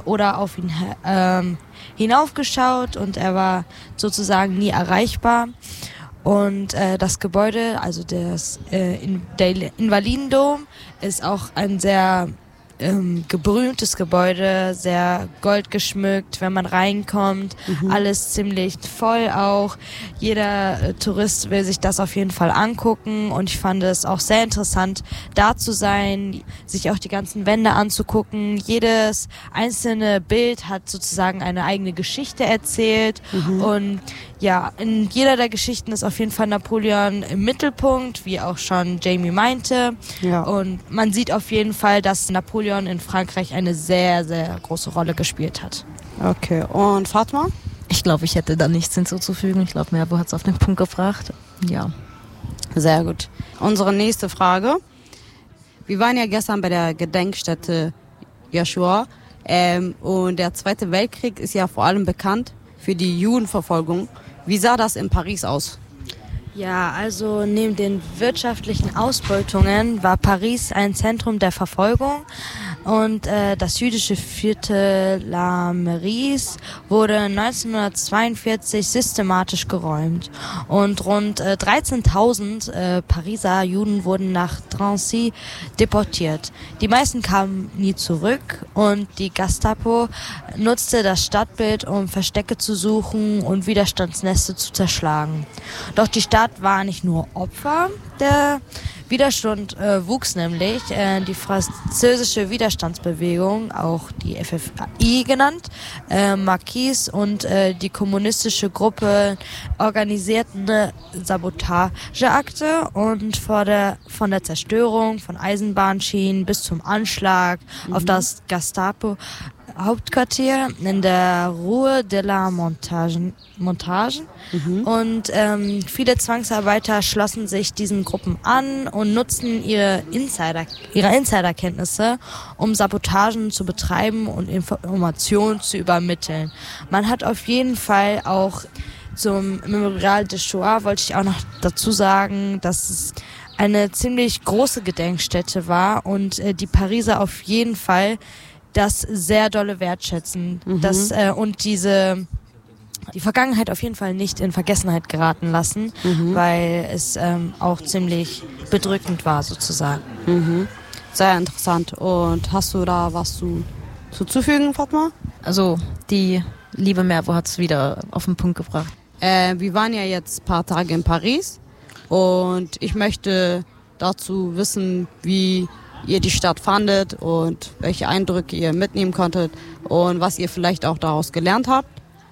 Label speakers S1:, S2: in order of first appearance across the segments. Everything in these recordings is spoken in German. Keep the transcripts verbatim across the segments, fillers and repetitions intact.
S1: oder auf ihn ähm, hinaufgeschaut und er war sozusagen nie erreichbar. Und äh, das Gebäude, also das, äh, in, der Invalidendom, ist auch ein sehr ähm, gebrühmtes Gebäude, sehr goldgeschmückt, wenn man reinkommt, mhm. alles ziemlich voll auch. Jeder äh, Tourist will sich das auf jeden Fall angucken und ich fand es auch sehr interessant, da zu sein, sich auch die ganzen Wände anzugucken. Jedes einzelne Bild hat sozusagen eine eigene Geschichte erzählt mhm. und ja, in jeder der Geschichten ist auf jeden Fall Napoleon im Mittelpunkt, wie auch schon Jamie meinte. Ja. Und man sieht auf jeden Fall, dass Napoleon in Frankreich eine sehr, sehr große Rolle gespielt hat.
S2: Okay, und Fatma?
S3: Ich glaube, ich hätte da nichts hinzuzufügen. Ich glaube, Mervo hat es auf den Punkt gebracht. Ja.
S2: Sehr gut. Unsere nächste Frage. Wir waren ja gestern bei der Gedenkstätte Joshua. Ähm, und der Zweite Weltkrieg ist ja vor allem bekannt für die Judenverfolgung. Wie sah das in Paris aus?
S1: Ja, also neben den wirtschaftlichen Ausbeutungen war Paris ein Zentrum der Verfolgung und äh, das jüdische Viertel La Merise wurde neunzehnhundertzweiundvierzig systematisch geräumt und rund äh, dreizehntausend äh, Pariser Juden wurden nach Drancy deportiert. Die meisten kamen nie zurück und die Gestapo nutzte das Stadtbild, um Verstecke zu suchen und Widerstandsnetze zu zerschlagen. Doch die Stadt war nicht nur Opfer, der Widerstand äh, wuchs nämlich. Äh, die französische Widerstandsbewegung, auch die F F I genannt, äh, Marquis und äh, die kommunistische Gruppe organisierten Sabotageakte und vor der, von der Zerstörung von Eisenbahnschienen bis zum Anschlag mhm. auf das Gestapo Hauptquartier in der Rue de la Montage. Montage. Mhm. Und ähm, viele Zwangsarbeiter schlossen sich diesen Gruppen an und nutzten ihre Insider, ihre Insiderkenntnisse, um Sabotagen zu betreiben und Informationen zu übermitteln. Man hat auf jeden Fall auch zum Memorial de Shoah, wollte ich auch noch dazu sagen, dass es eine ziemlich große Gedenkstätte war und äh, die Pariser auf jeden Fall das sehr dolle wertschätzen, mhm. das äh, und diese die Vergangenheit auf jeden Fall nicht in Vergessenheit geraten lassen, mhm. weil es ähm, auch ziemlich bedrückend war sozusagen.
S2: Mhm. Sehr interessant. Und hast du da was zu zuzufügen, Fatma?
S3: Also die liebe Mervo hat es wieder auf den Punkt gebracht.
S2: Äh, wir waren ja jetzt ein paar Tage in Paris und ich möchte dazu wissen, wie ihr die Stadt fandet und welche Eindrücke ihr mitnehmen konntet und was ihr vielleicht auch daraus gelernt habt.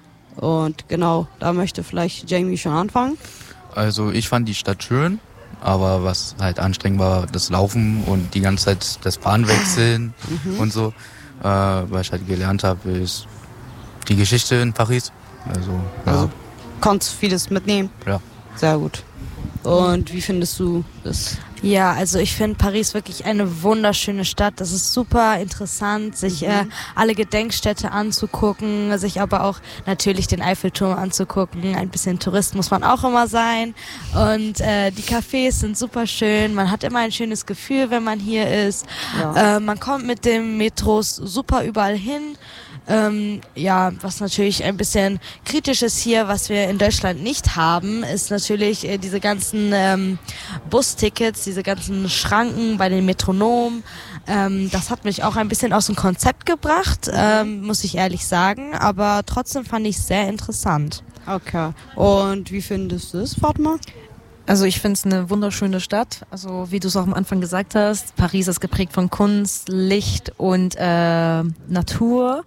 S2: Und genau, da möchte vielleicht Jamie schon anfangen.
S4: Also ich fand die Stadt schön, aber was halt anstrengend war, das Laufen und die ganze Zeit das Bahnwechseln mhm. und so. Äh, was ich halt gelernt habe, ist die Geschichte in Paris. Also, ja.
S2: also konntest vieles mitnehmen?
S4: Ja.
S2: Sehr gut. Und wie findest du das?
S1: Ja, also ich finde Paris wirklich eine wunderschöne Stadt. Das ist super interessant, sich mhm. äh, alle Gedenkstätte anzugucken, sich aber auch natürlich den Eiffelturm anzugucken. Ein bisschen Tourist muss man auch immer sein. Und äh, die Cafés sind super schön. Man hat immer ein schönes Gefühl, wenn man hier ist. Ja. Äh, man kommt mit dem Metros super überall hin. Ähm, ja, was natürlich ein bisschen kritisch ist hier, was wir in Deutschland nicht haben, ist natürlich äh, diese ganzen ähm, Bustickets, diese ganzen Schranken bei den Metronomen. Ähm, das hat mich auch ein bisschen aus dem Konzept gebracht, ähm, muss ich ehrlich sagen, aber trotzdem fand ich es sehr interessant.
S2: Okay. Und wie findest du es, Fatma?
S3: Also ich finde es eine wunderschöne Stadt. Also wie du es auch am Anfang gesagt hast, Paris ist geprägt von Kunst, Licht und äh, Natur.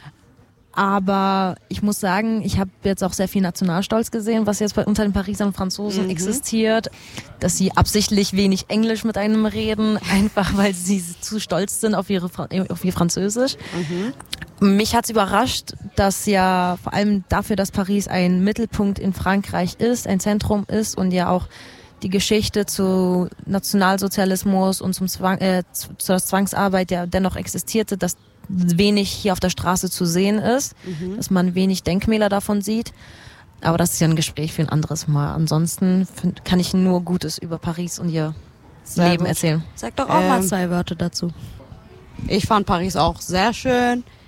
S3: Aber ich muss sagen, ich habe jetzt auch sehr viel Nationalstolz gesehen, was jetzt bei unter den Parisern Franzosen mhm. existiert, dass sie absichtlich wenig Englisch mit einem reden, einfach weil sie zu stolz sind auf ihre auf ihr Französisch. Mhm. Mich hat's überrascht, dass ja vor allem dafür, dass Paris ein Mittelpunkt in Frankreich ist, ein Zentrum ist und ja auch die Geschichte zu Nationalsozialismus und zum Zwang, äh, zur Zwangsarbeit, der dennoch existierte, dass wenig hier auf der Straße zu sehen ist, mhm. dass man wenig Denkmäler davon sieht. Aber das ist ja ein Gespräch für ein anderes Mal. Ansonsten find, kann ich nur Gutes über Paris und ihr sehr Leben gut. erzählen.
S1: Sag doch auch ähm, mal zwei Wörter dazu.
S2: Ich fand Paris auch sehr schön.